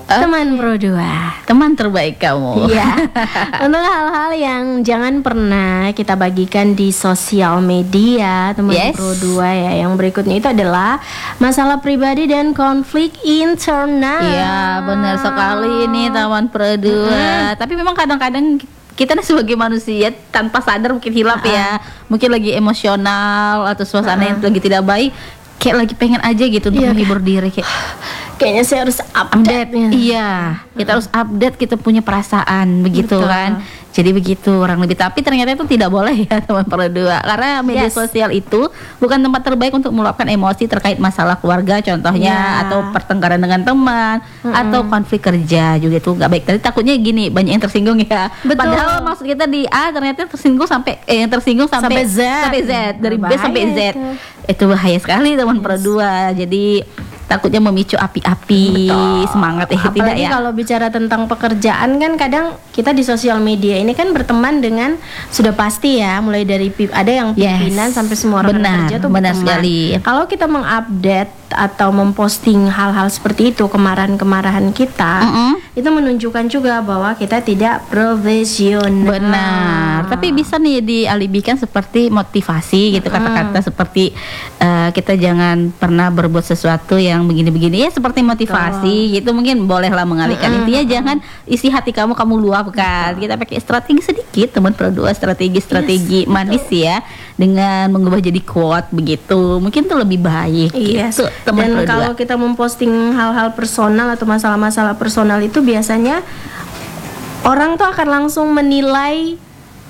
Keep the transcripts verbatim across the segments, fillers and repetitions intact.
Teman Pro dua, teman terbaik kamu. Iya. Untuk hal-hal yang jangan pernah kita bagikan di sosial media, teman Yes. Pro dua ya. Yang berikutnya itu adalah masalah pribadi dan konflik internal. Iya, benar sekali ini teman Pro dua. Tapi memang kadang-kadang kita nih sebagai manusia tanpa sadar mungkin hilap ya. Mungkin lagi emosional atau suasana yang lagi tidak baik, kayak lagi pengen aja gitu untuk Iya, menghibur diri kayak Kayaknya saya harus update. update. Iya, kita harus update, kita punya perasaan begitu Betul. kan. Jadi begitu orang lebih, tapi ternyata itu tidak boleh ya teman Pro dua, karena media Yes. sosial itu bukan tempat terbaik untuk meluapkan emosi terkait masalah keluarga contohnya, Ya. atau pertengkaran dengan teman, atau konflik kerja juga itu nggak baik. Tadi takutnya gini, banyak yang tersinggung ya. Betul. Padahal maksud kita di A ternyata tersinggung sampai eh yang tersinggung sampai, Sampai Z. sampai Z, dari B Bahaya sampai Z. itu. Itu bahaya sekali teman Pro dua. Jadi takutnya memicu api-api semangat eh tidak Apalagi ya. kalau bicara tentang pekerjaan kan kadang kita di sosial media ini kan berteman dengan sudah pasti ya, mulai dari pip, ada yang Yes. pimpinan sampai semua orang Benar, kerja tuh benar berteman. sekali. Kalau kita mengupdate atau memposting hal-hal seperti itu, kemarahan-kemarahan kita, Mm-mm. itu menunjukkan juga bahwa kita tidak profesional. Benar. Tapi bisa nih dialibikan seperti motivasi gitu, kata-kata seperti eh, kita jangan pernah berbuat sesuatu yang begini-begini ya, seperti motivasi gitu, mungkin bolehlah mengalihkan. Intinya jangan isi hati kamu kamu luapkan. Kita pakai strategi sedikit teman Pro dua, strategi-strategi manis ya, dengan mengubah jadi quote begitu. Mungkin tuh lebih baik Iya. gitu teman Dan Pro dua. kalau kita memposting hal-hal personal atau masalah-masalah personal itu biasanya orang tuh akan langsung menilai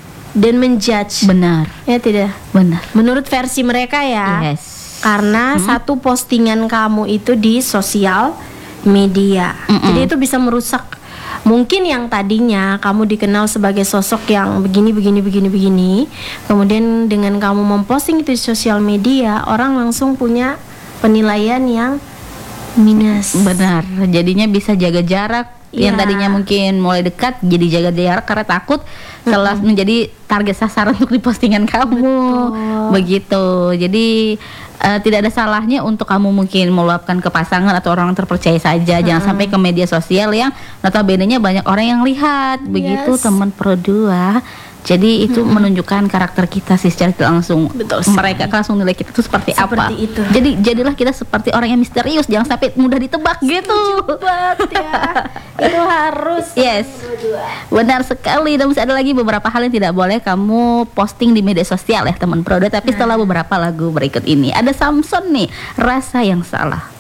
dan menjudge. Benar, Ya tidak. benar. Menurut versi mereka ya. Yes. Karena satu postingan kamu itu di sosial media. Mm-mm. Jadi itu bisa merusak. Mungkin yang tadinya kamu dikenal sebagai sosok yang begini begini begini begini, kemudian dengan kamu memposting itu di sosial media, orang langsung punya penilaian yang minus. Benar, jadinya bisa jaga jarak. Yang Iya. tadinya mungkin mulai dekat jadi jaga jarak karena takut telah menjadi target sasaran untuk di postingan kamu. Betul. Begitu. Jadi eh, tidak ada salahnya untuk kamu mungkin meluapkan ke pasangan atau orang terpercaya saja. Jangan sampai ke media sosial yang notabene-nya banyak orang yang lihat. Begitu Yes. teman Pro dua. Jadi itu menunjukkan karakter kita sih secara tidak langsung. Betul sekali. Mereka langsung nilai kita itu seperti, apa. Seperti itu. Jadi jadilah kita seperti orang yang misterius, jangan sampai mudah ditebak gitu. Cepat ya. Itu harus. Yes, benar sekali. Dan masih ada lagi beberapa hal yang tidak boleh kamu posting di media sosial ya teman Pro dua. Tapi setelah beberapa lagu berikut ini ada Samson nih, Rasa Yang Salah.